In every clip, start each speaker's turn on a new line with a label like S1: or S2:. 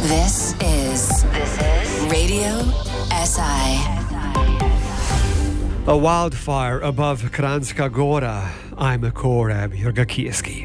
S1: This is Radio SI.
S2: A wildfire above Kranjska Gora. I'm Korab Jurgakieski.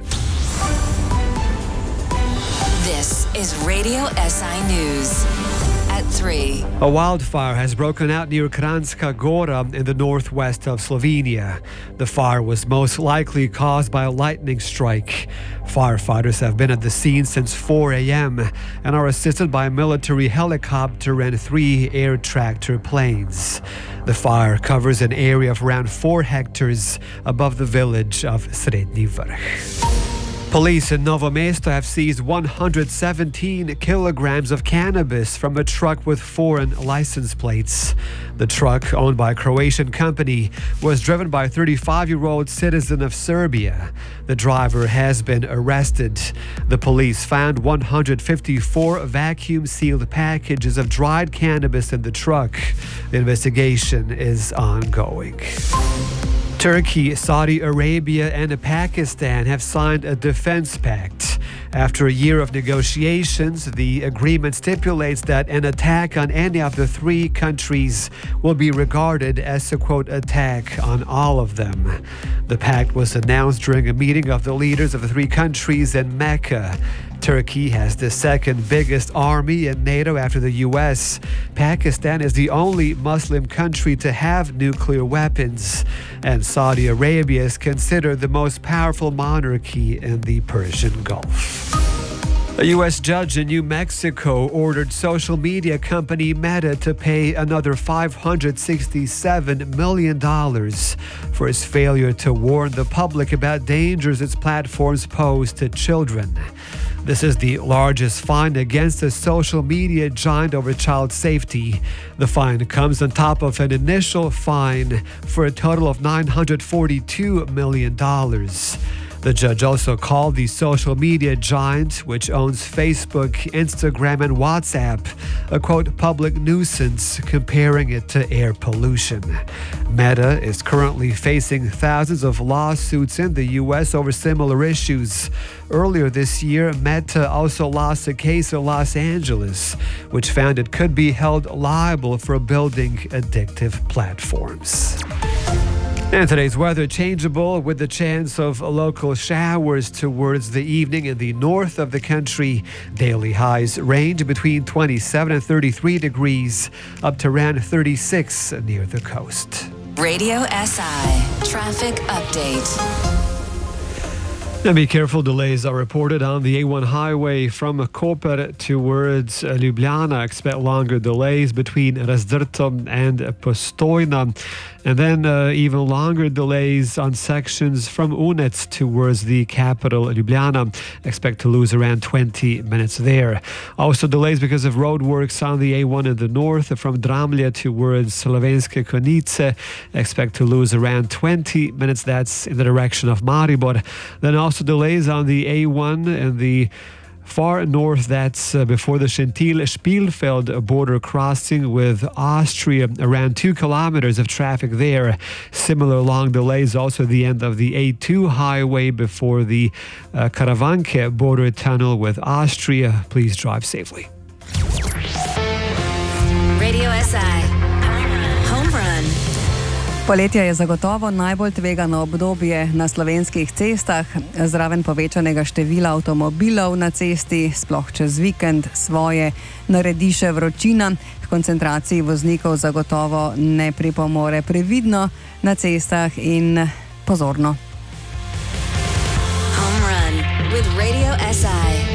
S1: This is Radio SI News at 3.
S2: A wildfire has broken out near Kranjska Gora in the northwest of Slovenia. The fire was most likely caused by a lightning strike. Firefighters have been at the scene since 4 a.m. and are assisted by a military helicopter and 3 air tractor planes. The fire covers an area of around 4 hectares above the village of Srednji Vrh. Police in Novo Mesto have seized 117 kilograms of cannabis from a truck with foreign license plates. The truck, owned by a Croatian company, was driven by a 35-year-old citizen of Serbia. The driver has been arrested. The police found 154 vacuum-sealed packages of dried cannabis in the truck. The investigation is ongoing. Turkey, Saudi Arabia and Pakistan have signed a defense pact. After a year of negotiations, the agreement stipulates that an attack on any of the 3 countries will be regarded as a, quote, attack on all of them. The pact was announced during a meeting of the leaders of the 3 countries in Mecca. Turkey has the second biggest army in NATO after the US. Pakistan is the only Muslim country to have nuclear weapons. And Saudi Arabia is considered the most powerful monarchy in the Persian Gulf. A U.S. judge in New Mexico ordered social media company Meta to pay another $567 million for its failure to warn the public about dangers its platforms pose to children. This is the largest fine against a social media giant over child safety. The fine comes on top of an initial fine for a total of $942 million. The judge also called the social media giant, which owns Facebook, Instagram, and WhatsApp, a, quote, public nuisance, comparing it to air pollution. Meta is currently facing thousands of lawsuits in the U.S. over similar issues. Earlier this year, Meta also lost a case in Los Angeles, which found it could be held liable for building addictive platforms. And today's weather changeable with the chance of local showers towards the evening in the north of the country. Daily highs range between 27 and 33 degrees, up to around 36 near the coast.
S1: Radio SI traffic update.
S2: Now be careful, delays are reported on the A1 highway from Koper towards Ljubljana. Expect longer delays between Razdrto and Postojna. And then even longer delays on sections from Unec towards the capital, Ljubljana. Expect to lose around 20 minutes there. Also delays because of roadworks on the A1 in the north from Dramlje towards Slovenske Konjice. Expect to lose around 20 minutes. That's in the direction of Maribor. Then also delays on the A1 in the far north, that's before the Schentil-Spielfeld border crossing with Austria, around 2 kilometers of traffic there. Similar long delays also at the end of the A2 highway before the Karavanke border tunnel with Austria. Please drive safely.
S1: Radio SI Home Run.
S3: Poletje je zagotovo najbolj tvegano obdobje na slovenskih cestah. Zraven povečanega števila avtomobilov na cesti, sploh čez vikend, svoje naredi še vročina. K koncentraciji voznikov zagotovo ne pripomore. Previdno na cestah in pozorno.
S1: Home Run with Radio SI.